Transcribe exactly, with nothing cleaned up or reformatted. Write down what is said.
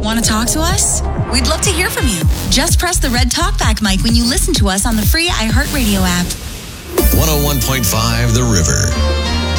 Want to talk to us? We'd love to hear from you. Just press the red talkback mic when you listen to us on the free iHeartRadio app. one oh one point five The River.